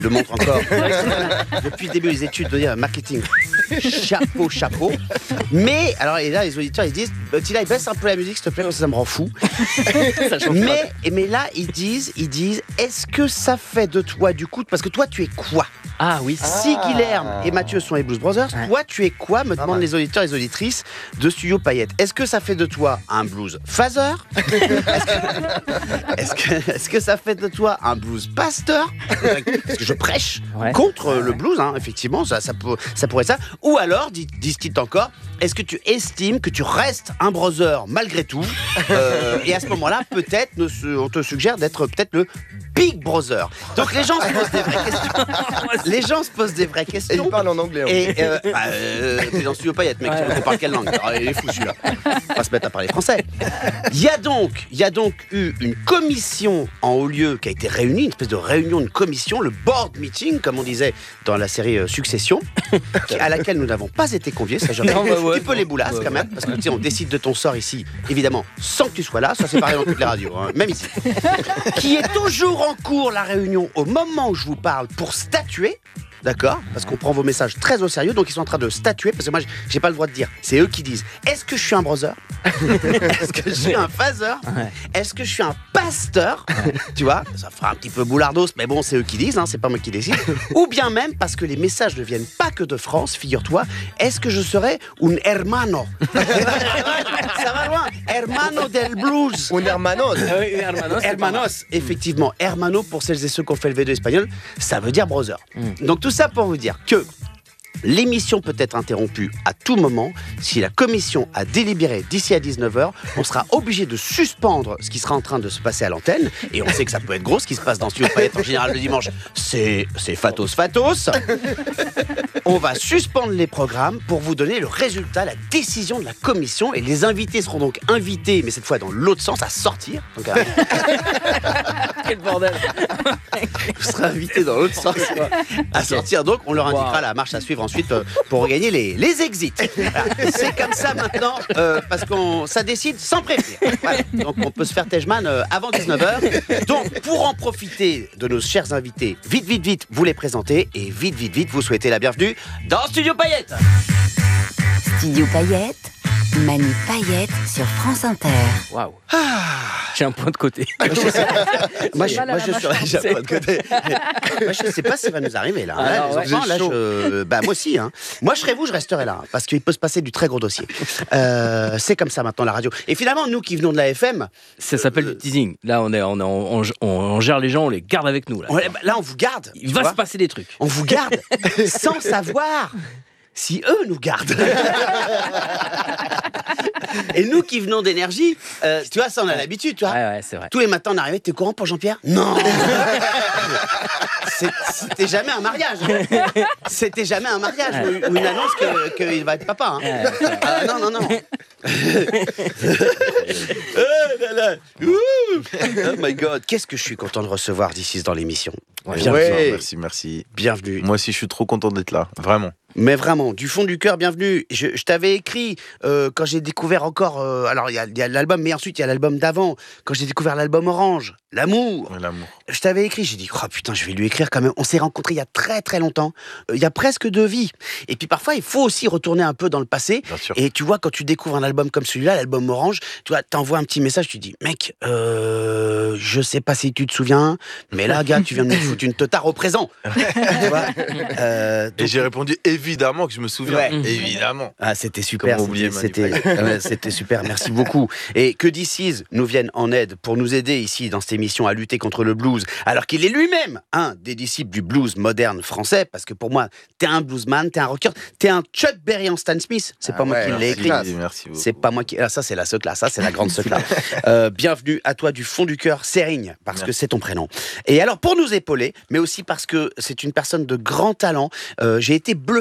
le montre encore. Depuis le début des études de marketing, chapeau. Mais, alors, et là, les auditeurs, ils disent, Tila, baisse un peu la musique, s'il te plaît, parce que ça me rend fou. mais là, ils disent, est-ce que ça fait de toi, du coup, parce que toi, tu es quoi? Ah oui. Si Guilherme et Mathieu sont les Blues Brothers, toi, tu es quoi, me demandent les auditeurs et les auditrices de Studio Payette. Est-ce que ça fait de toi un blues phaser? Est-ce que ça fait de toi un blues pasteur? Parce que je prêche contre le blues, hein, effectivement, ça pourrait être ça. Ou alors, disent-ils encore, est-ce que tu estimes que tu restes un brother malgré tout? Et à ce moment-là, peut-être, on te suggère d'être peut-être le Big Brother. Donc les gens se posent des vraies questions. Et il parle en anglais. T'es dans Studio Payette, mec, tu parles quelle langue? Alors, il est fou celui-là. On va se mettre à parler français. Il y a donc eu une commission en haut lieu qui a été réunie, une espèce de réunion de commission, le board meeting, comme on disait dans la série Succession, à laquelle nous n'avons pas été conviés. Ça, j'aurais un petit peu les boulasses quand même, parce que tu sais, on décide de ton sort ici, évidemment, sans que tu sois là. Ça, c'est pareil dans toutes les radios, hein, même ici. Qui est toujours en cours, la réunion, au moment où je vous parle, pour statuer. D'accord? Parce qu'on prend vos messages très au sérieux, donc ils sont en train de statuer, parce que moi, j'ai pas le droit de dire. C'est eux qui disent, est-ce que je suis un brother? Est-ce que je suis un phaser? Est-ce que je suis un pasteur? Tu vois? Ça fera un petit peu boulardos, mais bon, c'est eux qui disent, hein, c'est pas moi qui décide. Ou bien même, parce que les messages ne viennent pas que de France, figure-toi, est-ce que je serais un hermano? Ça va loin. Hermano del blues. Un hermanos. Hermanos, effectivement. Hermano, pour celles et ceux qui ont fait le V2 espagnol, ça veut dire brother. Donc tout ça pour vous dire que l'émission peut être interrompue à tout moment. Si la commission a délibéré d'ici à 19h, on sera obligé de suspendre ce qui sera en train de se passer à l'antenne. Et on sait que ça peut être gros, ce qui se passe dans Studio Payette en général le dimanche. C'est fatos. On va suspendre les programmes pour vous donner le résultat, la décision de la commission. Et les invités seront donc invités, mais cette fois dans l'autre sens, à sortir. Donc, Quel bordel. vous serez invités dans l'autre sens à sortir. Donc, on leur indiquera la marche à suivre ensuite pour regagner les exits. Voilà. C'est comme ça maintenant, parce que ça décide sans prévenir. Voilà. Donc, on peut se faire Tejman avant 19h. Donc, pour en profiter de nos chers invités, vite, vous les présentez et vite, vous souhaitez la bienvenue dans Studio Payette. Studio Payette, Manu Payette sur France Inter. Waouh. J'ai un point de côté. Moi, je sais pas ce qui va nous arriver là. Les enfants, moi aussi. Hein. Moi, je serais vous, je resterai là, parce qu'il peut se passer du très gros dossier. C'est comme ça maintenant la radio. Et finalement, nous qui venons de la FM, ça s'appelle du teasing. Là, on gère les gens, on les garde avec nous. Là, on vous garde. Il va se passer des trucs. On vous garde sans savoir si eux nous gardent. Et nous qui venons d'énergie, tu vois, ça on a l'habitude, tu vois. Ouais, c'est vrai. Tous les matins on arrivait, t'es au courant pour Jean-Pierre? Non. C'était jamais un mariage. C'était jamais un mariage ou une annonce qu'il va être papa. Hein. Non. Oh my God, qu'est-ce que je suis content de recevoir d'ici dans l'émission. Merci. Bienvenue. Moi aussi, je suis trop content d'être là, vraiment. Mais vraiment, du fond du cœur, bienvenue. Je t'avais écrit quand j'ai découvert encore... alors, il y a l'album, mais ensuite, il y a l'album d'avant. Quand j'ai découvert l'album Orange, L'amour. Je t'avais écrit, j'ai dit, oh putain, je vais lui écrire quand même. On s'est rencontrés il y a très très longtemps. Il y a presque 2 vies. Et puis parfois, il faut aussi retourner un peu dans le passé. Et tu vois, quand tu découvres un album comme celui-là, l'album Orange, tu vois, t'envoies un petit message, tu dis, mec, je sais pas si tu te souviens, mais là, gars, tu viens de me foutre une teutard au présent. Tu vois, et j'ai répondu, évidemment que je me souviens. Évidemment. Ah, c'était super. C'était c'était super, merci beaucoup. Et que DC's nous vienne en aide pour nous aider ici dans cette émission à lutter contre le blues, alors qu'il est lui-même un des disciples du blues moderne français, parce que pour moi, t'es un bluesman, t'es un rocker, t'es un Chuck Berry en Stan Smith. C'est pas moi qui l'ai écrit. Merci beaucoup. C'est pas moi qui... Ah, ça, c'est la secla, ça, c'est la grande secla. Bienvenue à toi du fond du cœur, Serigne, parce que c'est ton prénom. Et alors, pour nous épauler, mais aussi parce que c'est une personne de grand talent, j'ai été bluffé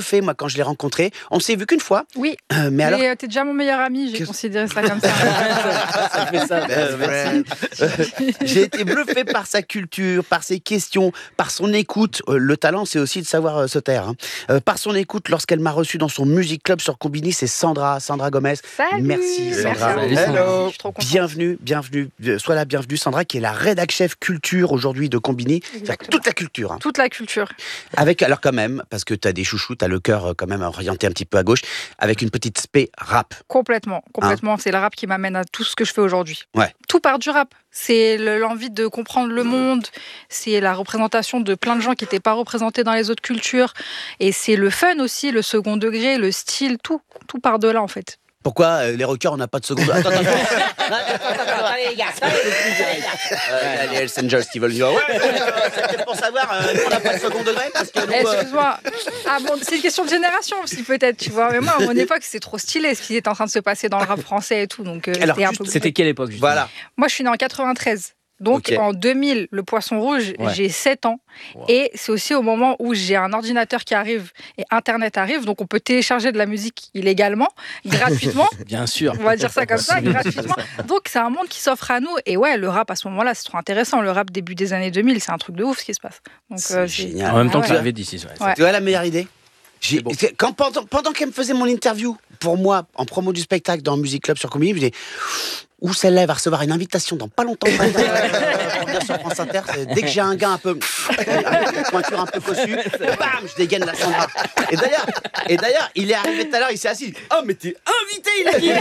bluffé, moi, quand je l'ai rencontré. On s'est vu qu'une fois. Oui, Mais alors. t'es déjà mon meilleur ami, j'ai considéré ça comme ça. Ça fait ça. Merci. J'ai été bluffé par sa culture, par ses questions, par son écoute. Le talent, c'est aussi de savoir se taire. Par son écoute, lorsqu'elle m'a reçu dans son music club sur Combini, c'est Sandra Gomez. Salut. Merci, Sandra. Salut, Hello. Je suis trop contente. Bienvenue. Sois la bienvenue, Sandra, qui est la rédac chef culture aujourd'hui de Combini. Exactement. Toute la culture. Toute la culture. Avec, alors quand même, parce que t'as des chouchous, t'as le cœur quand même orienté un petit peu à gauche, avec une petite spé rap. Complètement. C'est le rap qui m'amène à tout ce que je fais aujourd'hui. Ouais. Tout part du rap. C'est l'envie de comprendre le monde, c'est la représentation de plein de gens qui n'étaient pas représentés dans les autres cultures. Et c'est le fun aussi, le second degré, le style, tout part de là en fait. Pourquoi les rockers, on n'a pas de seconde. Attends, allez les gars, les Hells Angels qui veulent dire c'était pour savoir, nous on n'a pas de second degré parce que nous, Excuse-moi. C'est une question de génération aussi peut-être, tu vois. Mais moi à mon époque c'était trop stylé ce qui était en train de se passer dans le rap français et tout. Donc Alors, c'était un peu. C'était quelle époque justement? voilà. Moi je suis née en 93. Donc Ok. en 2000, le Poisson Rouge, Ouais. j'ai 7 ans. Wow. Et c'est aussi au moment où j'ai un ordinateur qui arrive et Internet arrive. Donc on peut télécharger de la musique illégalement, gratuitement. Bien sûr. On va dire ça comme ça, C'est bien. gratuitement. Donc c'est un monde qui s'offre à nous. Et ouais, le rap à ce moment-là, c'est trop intéressant. Le rap début des années 2000, c'est un truc de ouf ce qui se passe. Donc C'est génial. En même temps Ah que ouais. l'arrivée d'ici. Ouais. Ouais. Tu vois la meilleure idée bon. Pendant qu'elle me faisait mon interview, pour moi, en promo du spectacle dans Music Club sur Combini, je me disais, où celle-là elle va recevoir une invitation dans pas longtemps pour venir sur France Inter. Dès que j'ai un gars un peu avec une pointure un peu cossue, bam, je dégaine la Sandra. Et d'ailleurs, il est arrivé tout à l'heure, il s'est assis. Oh, mais t'es invité, il a dit.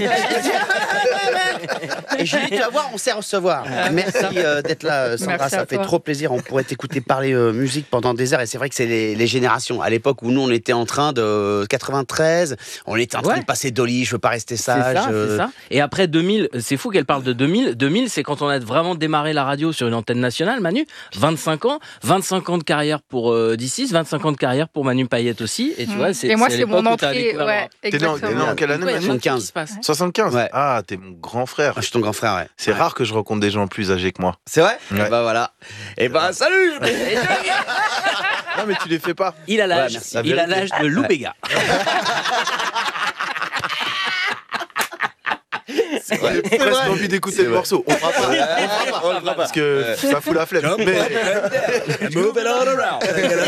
Et j'ai dit, tu vas voir, on sait recevoir. Merci d'être là, Sandra. Merci Ça à fait toi. trop plaisir. On pourrait t'écouter parler musique pendant des heures. Et c'est vrai que c'est les générations. À l'époque où nous, on était en train de 93, on était en train Ouais. de passer Dolly, je veux pas rester C'est sage. ça, c'est ça. Et après 2000, c'est fou qu'elle parle de 2000. 2000, c'est quand on a vraiment démarré la radio sur une antenne nationale, Manu. 25 ans. 25 ans de carrière pour D6, 25 ans de carrière pour Manu Payette aussi. Et tu vois, Et moi, c'est l'époque mon où t'as entrée. découvert le Ouais, rap. T'es né en exactement. quelle année, Pourquoi il y a Manu plein de trucs 75. qui se passent. 75 Ouais. Ah, t'es mon grand frère. Je suis ton grand frère, ouais. C'est rare que je rencontre des gens plus âgés que moi. C'est vrai Ouais. Et bah voilà. Et bah salut. Non, mais tu les fais pas. Il a l'âge, Ouais, merci. il a l'âge de Lou Béga. J'ai presque envie d'écouter le morceau. On fera pas. On le fera pas. Parce que ça fout la flemme. Mais Move it all around.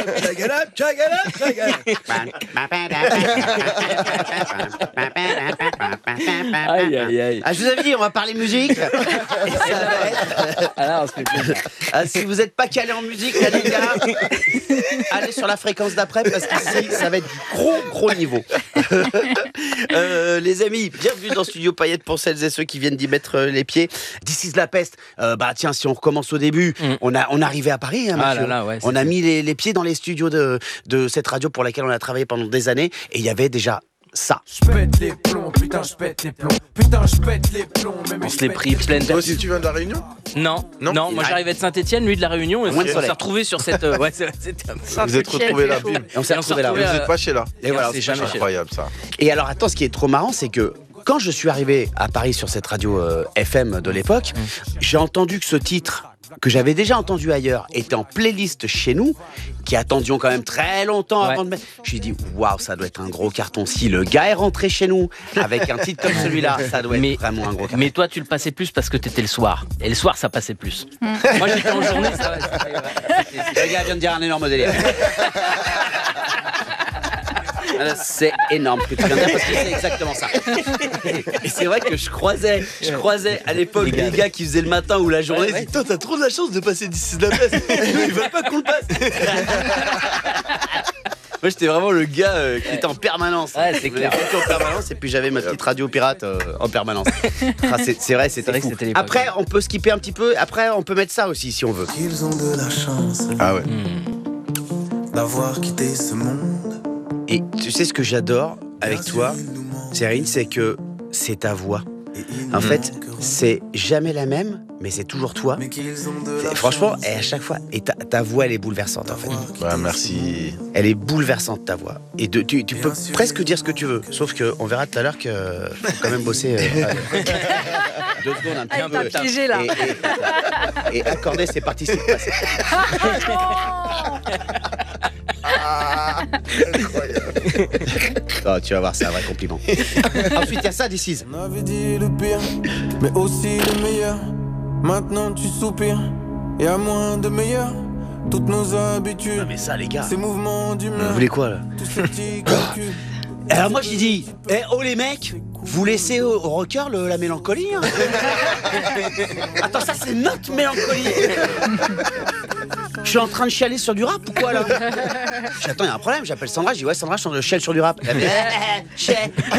Aïe, aïe, aïe. Ah, je vous avais dit, on va parler musique. Et ça va être- Alors, on se fait plaisir. Ah, si vous n'êtes pas calé en musique, là, les gars, allez sur la fréquence d'après parce qu'ici, ça va être du gros niveau. Les amis, bienvenue dans Studio Payette pour celles et ceux qui viennent d'y mettre les pieds. This is la peste. Bah tiens, si on recommence au début, on arrivait à Paris, hein, Ah Mathieu. là là, ouais, On a mis les pieds dans les studios de cette radio pour laquelle on a travaillé pendant des années et il y avait déjà ça. J'pète les plombs, putain j'pète les plombs, putain j'pète les plombs, même On se l'est pris pleine toi de... aussi, tu viens de la Réunion? Non, Non. moi j'arrivais de Saint-Etienne, lui de la Réunion, et Moins de on s'est soleil. retrouvés sur cette... Ouais, c'était un peu... Vous êtes retrouvés là, bim. Et on s'est Et on s'est retrouvés là. retrouvés Vous à- êtes pas chez là. Et voilà, c'est on s'est jamais pas- chez Incroyable ça. Et alors, attends, ce qui est trop marrant, c'est que quand je suis arrivé à Paris sur cette radio FM de l'époque, j'ai entendu que ce titre, que j'avais déjà entendu ailleurs, était en playlist chez nous, qui attendions quand même très longtemps Ouais. avant de mettre. J'ai dit, waouh, ça doit être un gros carton. Si le gars est rentré chez nous avec un titre comme celui-là, ça doit être vraiment un gros carton. Mais toi, tu le passais plus parce que t'étais le soir. Et le soir, ça passait plus. Moi, j'étais en journée, ça... Le gars vient de dire un énorme délire. C'est énorme ce que tu viens de dire parce que c'est exactement ça. Et c'est vrai que je croisais à l'époque des gars qui faisaient le matin ou la journée. Ils disaient, putain, t'as trop de la chance de passer d'ici de la place. Ils veulent pas qu'on le passe. Moi, j'étais vraiment le gars qui était en permanence. Ouais, c'est clair. J'étais en permanence et puis j'avais ma petite radio pirate en permanence. Ah, c'est vrai, c'était vrai que fou. c'était l'époque. Après, on peut skipper un petit peu. Après, on peut mettre ça aussi si on veut. Ils ont de la chance Ah ouais. d'avoir quitté ce monde. Et tu sais ce que j'adore avec toi, Cyrine, c'est que c'est ta voix. En fait, c'est jamais la même, mais c'est toujours toi. Mais qu'ils ont de la Franchement, chance et à chaque fois, et ta voix, elle est bouleversante en fait. d'avoir quitté Bah, ce merci. Elle est bouleversante ta voix. Et tu peux presque dire ce que tu veux, sauf qu'on verra tout à l'heure qu'il faut quand même bosser. 2 secondes, un petit Ah, il peu. t'a piégé, là. Et accorder, c'est parti, c'est passé. Oh, tu vas voir, c'est un vrai compliment. Ensuite, il y a ça, This Is. On avait dit le pire, mais aussi le meilleur. Maintenant tu soupires, et à moins de meilleur. Toutes nos habitudes, Non, mais ça, les gars, ces mouvements vous d'humeur, voulez quoi, là? tous ces petits calculs. Alors moi j'ai dit, oh les mecs, vous laissez au rocker la mélancolie hein. Attends, ça c'est notre mélancolie. Je suis en train de chialer sur du rap ou quoi là? Attends, il y a un problème, j'appelle Sandra, je dis ouais Sandra, je chiale sur du rap. Elle fait,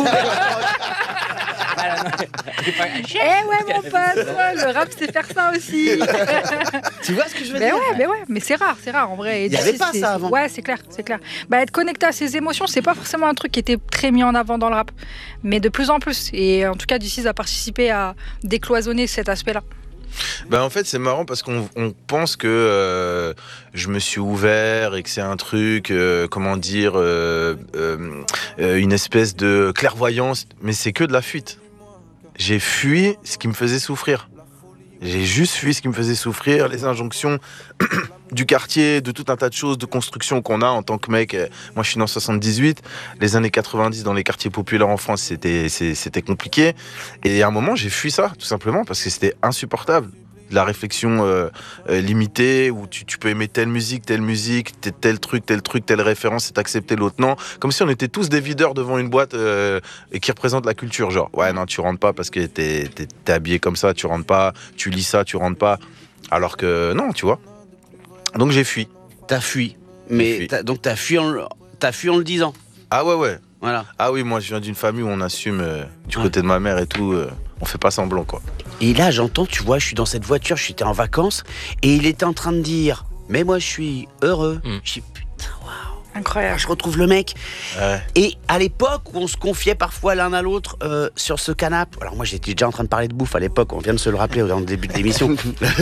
Ouais, mon pote, ouais, le rap, c'est faire ça aussi. Tu vois ce que je veux dire? Mais c'est rare en vrai. Il y avait pas ça avant. Ouais, c'est clair. Être connecté à ses émotions, c'est pas forcément un truc qui était très mis en avant dans le rap, mais de plus en plus. Et en tout cas, This Is a participé à décloisonner cet aspect-là. En fait, c'est marrant parce qu'on pense que je me suis ouvert et que c'est un truc, une espèce de clairvoyance, mais c'est que de la fuite. J'ai fui ce qui me faisait souffrir. J'ai juste fui ce qui me faisait souffrir, les injonctions du quartier, de tout un tas de choses, de construction qu'on a en tant que mec. Moi, je suis né en 78. Les années 90, dans les quartiers populaires en France, c'était compliqué. Et à un moment, j'ai fui ça, tout simplement, parce que c'était insupportable. De la réflexion limitée, où tu peux aimer telle musique, tel truc, telle référence, et t'accepter l'autre non. Comme si on était tous des videurs devant une boîte et qui représente la culture. Genre, ouais, non, tu rentres pas parce que t'es habillé comme ça, tu rentres pas, tu lis ça, tu rentres pas. Alors que non, tu vois. Donc j'ai fui. T'as fui. Mais donc t'as fui en le disant. Ah ouais. Voilà. Ah oui, moi je viens d'une famille où on assume du côté de ma mère et tout. On fait pas semblant, quoi. Et là, j'entends, tu vois, je suis dans cette voiture, j'étais en vacances, et il était en train de dire, mais moi, je suis heureux. Je dis, putain, waouh. Incroyable. Je retrouve le mec. Ouais. Et à l'époque où on se confiait parfois l'un à l'autre sur ce canapé, alors moi, j'étais déjà en train de parler de bouffe à l'époque, on vient de se le rappeler au début de l'émission.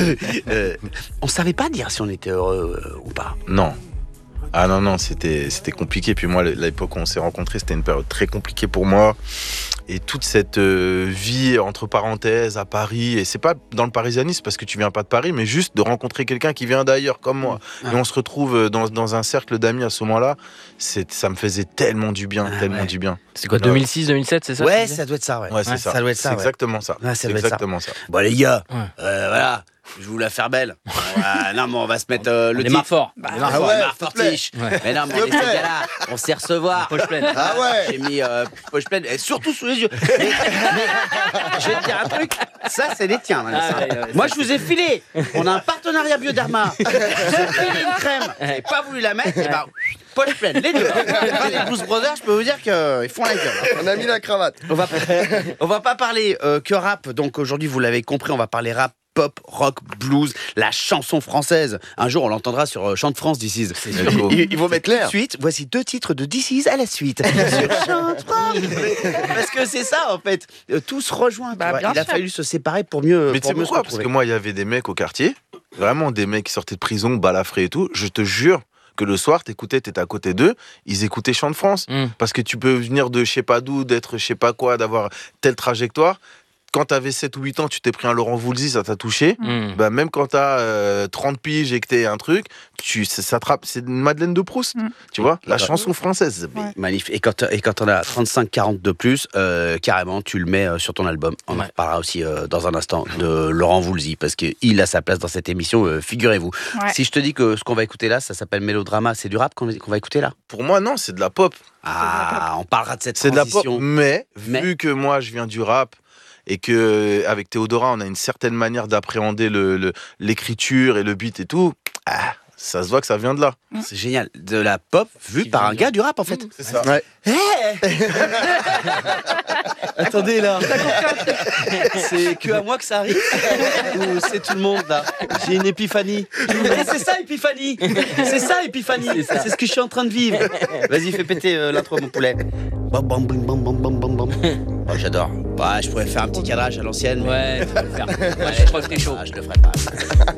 On savait pas dire si on était heureux ou pas. Non. Ah non, c'était compliqué. Puis moi, l'époque où on s'est rencontrés, c'était une période très compliquée pour moi. Et toute cette vie, entre parenthèses, à Paris, et c'est pas dans le parisianisme parce que tu viens pas de Paris, mais juste de rencontrer quelqu'un qui vient d'ailleurs, comme moi. Et on se retrouve dans un cercle d'amis à ce moment-là. Ça me faisait tellement du bien, du bien. C'est quoi, 2006, 2007, c'est ça? Ouais, ça doit être ça, ouais. Ouais, c'est ça. Ça doit être ça, C'est ouais. exactement ça. Ouais, ça doit être exactement ça. Bon, les gars, Ouais. voilà. Je vais vous la faire belle. Non, mais on va se mettre le Les marres forts. marre fortiche. Mais non, mais on est ces gars-là. On sait recevoir. Poche pleine. Ah ouais. J'ai mis poche pleine, et surtout sous les yeux. Mais je vais te dire un truc. Ça, c'est les tiens. Moi, je vous ai filé. On a un partenariat Bioderma. Je vous ai filé une crème. Vous n'avez pas voulu la mettre. Et ben, poche pleine, les deux. Les Blues Brothers, je peux vous dire qu'ils font la gueule. On a mis la cravate. On va pas parler que rap. Donc aujourd'hui, vous l'avez compris, on va parler rap, pop, rock, blues, la chanson française. Un jour, on l'entendra sur Chant de France, This Is. Ils vont mettre tout de suite. Voici 2 titres de This Is à la suite. Sur Chant de France. Parce que c'est ça, en fait. Tout se rejoint. Bah, il a fallu se séparer pour mieux. Mais tu sais pourquoi? Parce que moi, il y avait des mecs au quartier, vraiment des mecs qui sortaient de prison, balafrés et tout. Je te jure que le soir, t'étais à côté d'eux, ils écoutaient Chant de France. Parce que tu peux venir de je sais pas d'où, d'être je sais pas quoi, d'avoir telle trajectoire. Quand t'avais 7 ou 8 ans, tu t'es pris un Laurent Voulzy, ça t'a touché. Bah, même quand t'as 30 piges et que t'es un truc, ça te c'est une Madeleine de Proust. Tu vois, la chanson française. Ouais. Magnifique. Et quand on a 35-40 de plus, carrément, tu le mets sur ton album. On en reparlera aussi dans un instant de Laurent Voulzy, parce qu'il a sa place dans cette émission, figurez-vous. Ouais. Si je te dis que ce qu'on va écouter là, ça s'appelle Mélodrama, c'est du rap qu'on va écouter là? Pour moi, non, c'est de la pop. Ah, on parlera de cette C'est de la pop. transition. Mais vu que moi, je viens du rap, et que avec Théodora, on a une certaine manière d'appréhender l'écriture et le beat et tout, ça se voit que ça vient de là. C'est génial. De la pop vue par un gars du rap, en fait. C'est ça. Ouais. Attendez, là. C'est que à moi que ça arrive? Ou c'est tout le monde, là? J'ai une épiphanie. C'est ça, épiphanie. C'est ça, épiphanie. C'est ce que je suis en train de vivre. Vas-y, fais péter l'intro, mon poulet. Bam, bam, bam, bam, bam, bam, bam, bam. Oh, j'adore. Ouais, je pourrais faire un petit cadrage à l'ancienne. Ouais, tu vas le faire. Ouais, je crois que t'es chaud. Je le ferai pas.